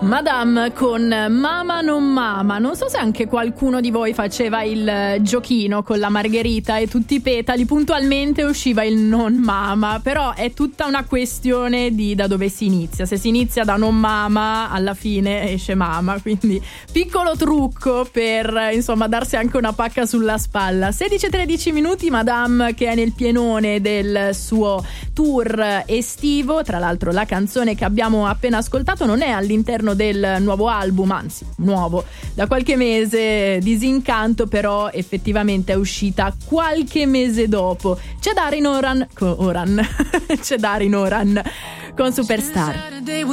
Madame con Mama non Mama. Non so se anche qualcuno di voi faceva il giochino con la margherita e tutti i petali puntualmente usciva il non mama, però è tutta una questione di da dove si inizia. Se si inizia da non mama, alla fine esce mama, quindi piccolo trucco per insomma darsi anche una pacca sulla spalla. 16:13 minuti, Madame che è nel pienone del suo tour estivo. Tra l'altro la canzone che abbiamo appena ascoltato non è all'interno del nuovo album, anzi nuovo da qualche mese, Disincanto, però effettivamente è uscita qualche mese dopo. C'è Darin Oran c'è Darin Oran con Superstar.